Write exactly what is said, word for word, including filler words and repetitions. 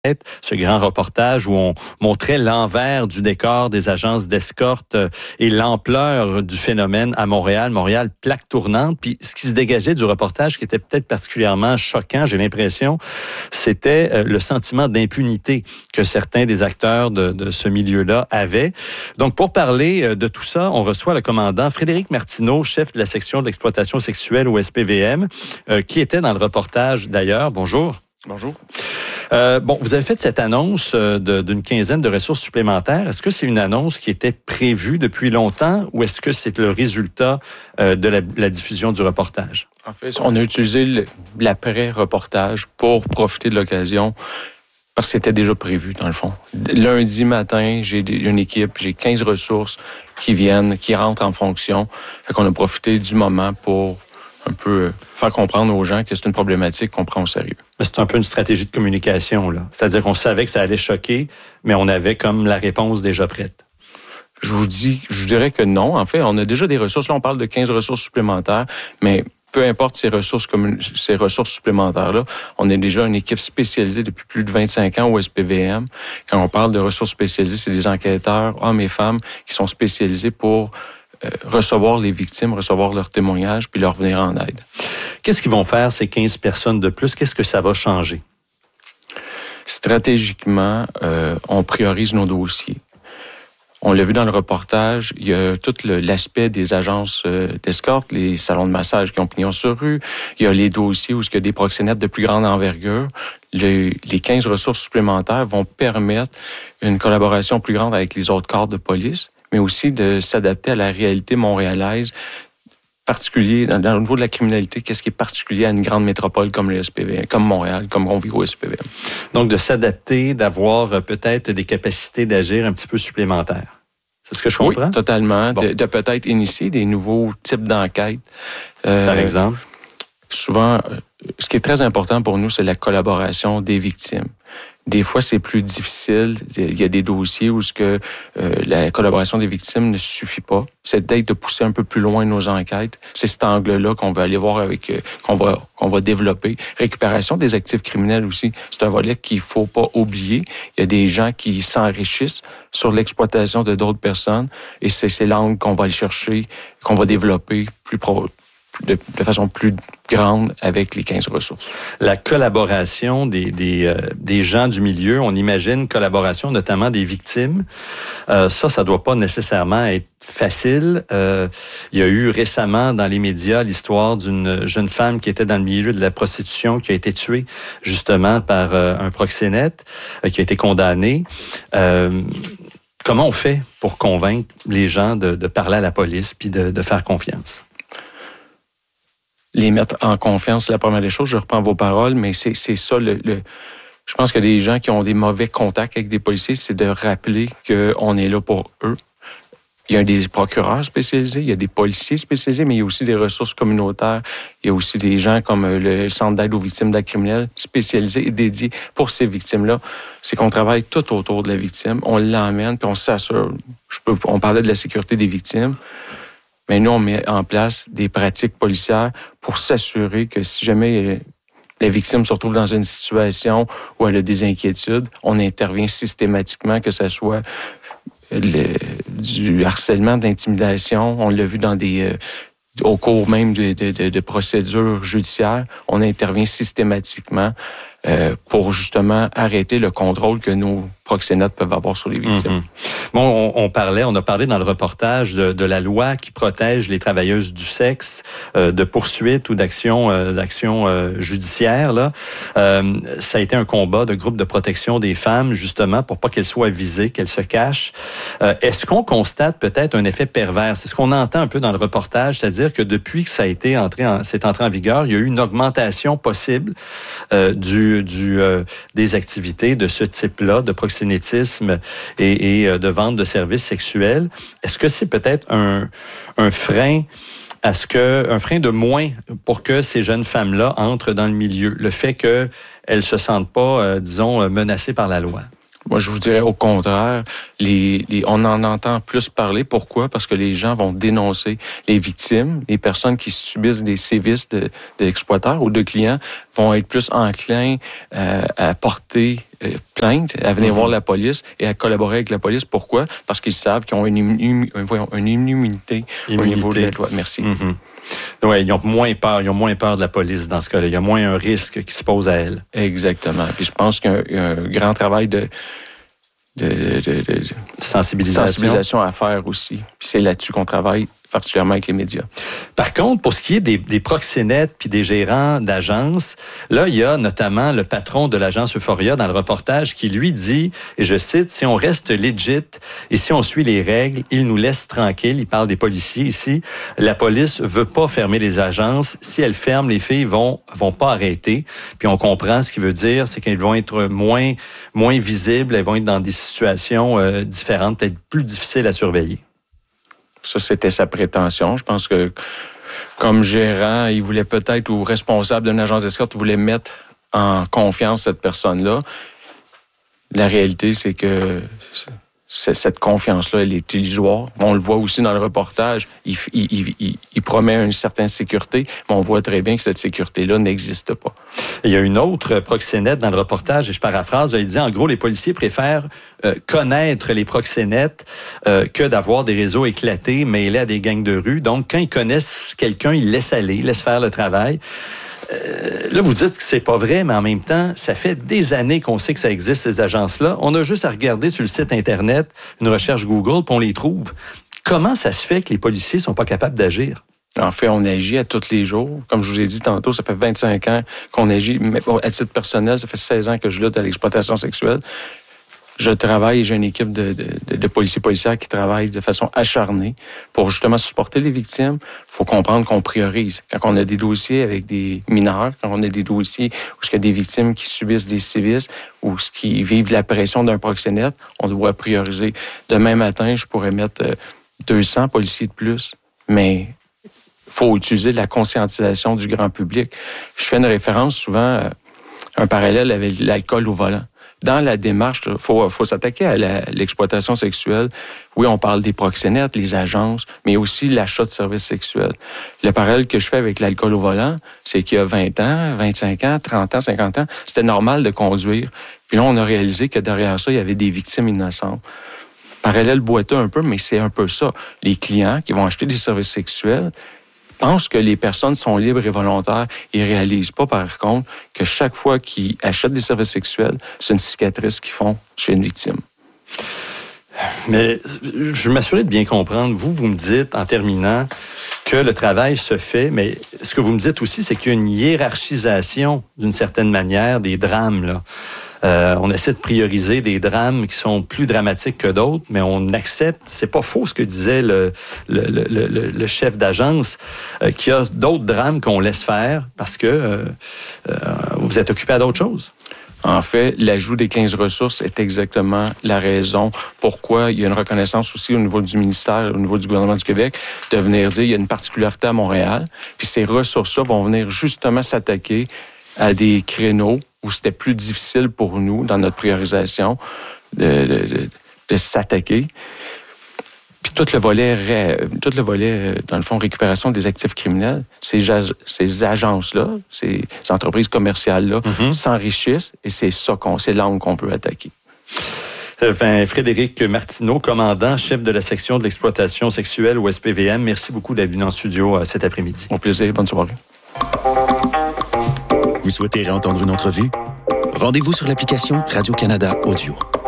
ce grand reportage où on montrait l'envers du décor des agences d'escorte et l'ampleur du phénomène à Montréal. Montréal, plaque tournante. Puis ce qui se dégageait du reportage, qui était peut-être particulièrement choquant, j'ai l'impression, c'était le sentiment d'impunité que certains des acteurs de, de ce milieu-là avaient. Donc, pour parler de tout ça, on reçoit le commandant Frédéric Martineau, chef de la section de l'exploitation sexuelle au S P V M, euh, qui était dans le reportage d'ailleurs. Bonjour. Bonjour. Euh, bon, vous avez fait cette annonce euh, de, d'une quinzaine de ressources supplémentaires. Est-ce que c'est une annonce qui était prévue depuis longtemps ou est-ce que c'est le résultat euh, de la, la diffusion du reportage? En fait, on a utilisé le, l'après-reportage pour profiter de l'occasion parce que c'était déjà prévu, dans le fond. Lundi matin, j'ai une équipe, j'ai quinze ressources qui viennent, qui rentrent en fonction. Fait qu'on a profité du moment pour un peu faire comprendre aux gens que c'est une problématique qu'on prend au sérieux. Mais c'est un peu une stratégie de communication, là. C'est-à-dire qu'on savait que ça allait choquer, mais on avait comme la réponse déjà prête. Je vous dis, je vous dirais que non. En fait, on a déjà des ressources. Là, on parle de quinze ressources supplémentaires, mais peu importe ces ressources comme ces ressources supplémentaires-là, on est déjà une équipe spécialisée depuis plus de vingt-cinq ans au S P V M. Quand on parle de ressources spécialisées, c'est des enquêteurs, hommes et femmes, qui sont spécialisés pour Euh, recevoir les victimes, recevoir leurs témoignages, puis leur venir en aide. Qu'est-ce qu'ils vont faire, ces quinze personnes de plus? Qu'est-ce que ça va changer? Stratégiquement, euh, on priorise nos dossiers. On l'a vu dans le reportage, il y a tout le, l'aspect des agences euh, d'escorte, les salons de massage qui ont pignon sur rue. Il y a les dossiers où il y a des proxénètes de plus grande envergure. Le, les quinze ressources supplémentaires vont permettre une collaboration plus grande avec les autres corps de police, mais aussi de s'adapter à la réalité montréalaise, particulier dans, dans le niveau de la criminalité, qu'est-ce qui est particulier à une grande métropole comme le S P V M, comme Montréal, comme on vit au S P V M. Donc, de s'adapter, d'avoir peut-être des capacités d'agir un petit peu supplémentaires. C'est ce que je comprends? Oui, totalement. Bon. De, de peut-être initier des nouveaux types d'enquêtes. Euh, Par exemple? Souvent, ce qui est très important pour nous, c'est la collaboration des victimes. Des fois, c'est plus difficile. Il y a des dossiers où ce que euh, la collaboration des victimes ne suffit pas. C'est d'être de pousser un peu plus loin nos enquêtes. C'est cet angle-là qu'on veut aller voir avec, euh, qu'on va qu'on va développer. Récupération des actifs criminels aussi, c'est un volet qu'il faut pas oublier. Il y a des gens qui s'enrichissent sur l'exploitation de d'autres personnes, et c'est c'est l'angle qu'on va aller chercher, qu'on va développer plus pro. De, de façon plus grande avec les quinze ressources. La collaboration des, des, euh, des gens du milieu, on imagine collaboration notamment des victimes. Euh, ça, ça doit pas nécessairement être facile. Euh, il y a eu récemment dans les médias l'histoire d'une jeune femme qui était dans le milieu de la prostitution, qui a été tuée justement par euh, un proxénète, euh, qui a été condamné. Euh, comment on fait pour convaincre les gens de, de parler à la police puis de, de faire confiance? Les mettre en confiance, c'est la première des choses. Je reprends vos paroles, mais c'est, c'est ça le, le... Je pense que des gens qui ont des mauvais contacts avec des policiers, c'est de rappeler qu'on est là pour eux. Il y a des procureurs spécialisés, il y a des policiers spécialisés, mais il y a aussi des ressources communautaires. Il y a aussi des gens comme le Centre d'aide aux victimes d'actes criminels spécialisés et dédiés pour ces victimes-là. C'est qu'on travaille tout autour de la victime. On l'emmène, puis on s'assure. Je peux, on parlait de la sécurité des victimes. Mais nous, on met en place des pratiques policières pour s'assurer que si jamais la victime se retrouve dans une situation où elle a des inquiétudes, on intervient systématiquement, que ce soit le, du harcèlement, de l'intimidation. On l'a vu dans des... Euh, au cours même de, de, de, de procédures judiciaires, on intervient systématiquement euh, pour justement arrêter le contrôle que nos proxénètes peuvent avoir sur les victimes. Mm-hmm. Bon, on, on parlait, on a parlé dans le reportage de, de la loi qui protège les travailleuses du sexe euh, de poursuites ou d'actions, euh, d'actions euh, judiciaires. Là, euh, ça a été un combat de groupe de protection des femmes justement pour pas qu'elles soient visées, qu'elles se cachent. Euh, est-ce qu'on constate peut-être un effet pervers? C'est ce qu'on entend un peu dans le reportage, c'est-à-dire que depuis que ça a été entré, en, c'est entré en vigueur, il y a eu une augmentation possible euh, du, du euh, des activités de ce type-là, de proxénétisme et, et de vente de services sexuels. Est-ce que c'est peut-être un, un frein à ce que, un frein de moins pour que ces jeunes femmes-là entrent dans le milieu? Le fait qu'elles se sentent pas, euh, disons, menacées par la loi? Moi, je vous dirais au contraire, les, les, on en entend plus parler. Pourquoi? Parce que les gens vont dénoncer les victimes, les personnes qui subissent des sévices de, de l'exploiteur ou de clients vont être plus enclins euh, à porter euh, plainte, à venir mm-hmm. voir la police et à collaborer avec la police. Pourquoi? Parce qu'ils savent qu'ils ont une, une, voyons, une immunité, immunité au niveau de la loi. Merci. Mm-hmm. Oui, ils ont moins peur, ils ont moins peur de la police dans ce cas-là. Il y a moins un risque qui se pose à elle. Exactement. Puis je pense qu'il y a un, un grand travail de, de, de, de, de sensibilisation. sensibilisation à faire aussi. Puis c'est là-dessus qu'on travaille, particulièrement avec les médias. Par contre, pour ce qui est des, des proxénètes puis des gérants d'agences, là, il y a notamment le patron de l'agence Euphoria dans le reportage qui, lui, dit, et je cite, « Si on reste legit et si on suit les règles, ils nous laissent tranquilles. » Il parle des policiers ici. La police veut pas fermer les agences. Si elle ferme, les filles vont vont pas arrêter. Puis on comprend ce qu'il veut dire, c'est qu'elles vont être moins, moins visibles, elles vont être dans des situations euh, différentes, peut-être plus difficiles à surveiller. Ça, c'était sa prétention. Je pense que, comme gérant, il voulait peut-être, ou responsable d'une agence d'escorte, il voulait mettre en confiance cette personne-là. La réalité, c'est que c'est, cette confiance-là, elle est illusoire. On le voit aussi dans le reportage. Il, il, il, il promet une certaine sécurité, mais on voit très bien que cette sécurité-là n'existe pas. Il y a une autre proxénète dans le reportage, et je paraphrase, il dit, en gros, les policiers préfèrent euh, connaître les proxénètes euh, que d'avoir des réseaux éclatés, mêlés à des gangs de rue. Donc, quand ils connaissent quelqu'un, ils laissent aller, ils laissent faire le travail. Euh, là, vous dites que c'est pas vrai, mais en même temps, ça fait des années qu'on sait que ça existe, ces agences-là. On a juste à regarder sur le site Internet une recherche Google, puis on les trouve. Comment ça se fait que les policiers sont pas capables d'agir? En fait, on agit à tous les jours. Comme je vous ai dit tantôt, ça fait vingt-cinq ans qu'on agit. Mais à titre personnel, ça fait seize ans que je lutte à l'exploitation sexuelle. Je travaille et j'ai une équipe de, de, de policiers policières qui travaillent de façon acharnée pour justement supporter les victimes. Il faut comprendre qu'on priorise. Quand on a des dossiers avec des mineurs, quand on a des dossiers où il y a des victimes qui subissent des sévices ou qui vivent la pression d'un proxénète, on doit prioriser. Demain matin, je pourrais mettre deux cents policiers de plus, mais il faut utiliser la conscientisation du grand public. Je fais une référence souvent, un parallèle avec l'alcool au volant. Dans la démarche, il faut, faut s'attaquer à la, l'exploitation sexuelle. Oui, on parle des proxénètes, les agences, mais aussi l'achat de services sexuels. Le parallèle que je fais avec l'alcool au volant, c'est qu'il y a vingt ans, vingt-cinq ans, trente ans, cinquante ans, c'était normal de conduire. Puis là, on a réalisé que derrière ça, il y avait des victimes innocentes. Parallèle boiteux un peu, mais c'est un peu ça. Les clients qui vont acheter des services sexuels pensent que les personnes sont libres et volontaires et réalisent pas, par contre, que chaque fois qu'ils achètent des services sexuels, c'est une cicatrice qu'ils font chez une victime. Mais je veux m'assurer de bien comprendre. Vous, vous me dites, en terminant, que le travail se fait, mais ce que vous me dites aussi, c'est qu'il y a une hiérarchisation, d'une certaine manière, des drames, là. Euh, on essaie de prioriser des drames qui sont plus dramatiques que d'autres, mais on accepte, c'est pas faux ce que disait le, le, le, le, le chef d'agence, euh, qu'il y a d'autres drames qu'on laisse faire parce que euh, euh, vous êtes occupé à d'autres choses. En fait, l'ajout des quinze ressources est exactement la raison pourquoi il y a une reconnaissance aussi au niveau du ministère, au niveau du gouvernement du Québec, de venir dire qu'il y a une particularité à Montréal, puis ces ressources-là vont venir justement s'attaquer à des créneaux où c'était plus difficile pour nous, dans notre priorisation, de, de, de, de s'attaquer. Puis tout le volet, tout le volet, dans le fond, récupération des actifs criminels, ces, ces agences-là, ces entreprises commerciales-là, mm-hmm. s'enrichissent et c'est ça qu'on, c'est l'angle qu'on veut attaquer. Enfin, Frédéric Martineau, commandant, chef de la section de l'exploitation sexuelle au S P V M, merci beaucoup d'être venu en studio cet après-midi. Au plaisir, bonne soirée. Vous souhaitez réentendre une entrevue? Rendez-vous sur l'application Radio-Canada Audio.